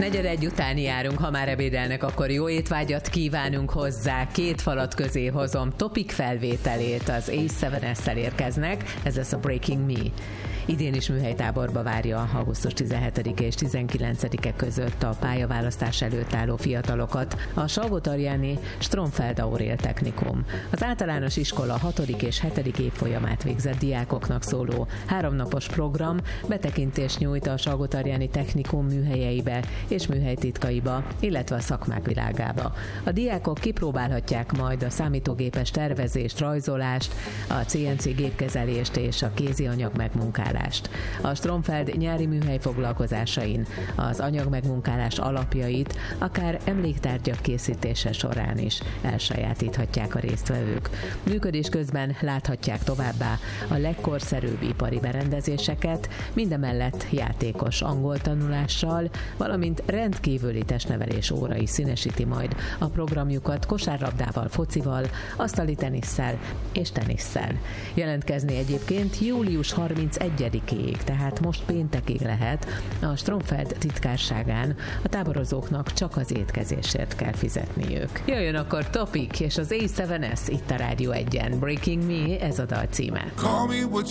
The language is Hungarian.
4:45 után járunk, ha már ebédelnek, akkor jó étvágyat kívánunk hozzá. Két falat közé hozom Topic felvételét, az A7S-szel érkeznek, ez lesz a Breaking Me. Idén is műhelytáborba várja augusztus 17-e és 19-e között a pályaválasztás előtt álló fiatalokat a Salgótarjáni Stromfeld Aurél Technikum. Az általános iskola 6. és 7. évfolyamát végzett diákoknak szóló 3 napos program betekintést nyújt a Salgótarjáni Technikum műhelyeibe és műhelytitkaiba, illetve a szakmák világába. A diákok kipróbálhatják majd a számítógépes tervezést, rajzolást, a CNC gépkezelést és a kézi anyag megmunkálást. A Stromfeld nyári műhely foglalkozásain az anyagmegmunkálás alapjait akár emléktárgyak készítése során is elsajátíthatják a résztvevők. Működés közben láthatják továbbá a legkorszerűbb ipari berendezéseket, mindemellett játékos angol tanulással, valamint rendkívüli testnevelés órai színesíti majd a programjukat kosárlabdával, focival, asztali tenisszel és tenisszel. Jelentkezni egyébként július 31-ig, tehát most péntekig lehet a Stromfeld titkárságán. A táborozóknak csak az étkezésért kell fizetniük. Jöjjön akkor Topic és az A7S itt a Rádió 1-en. Breaking Me, ez a dal címe. Call me what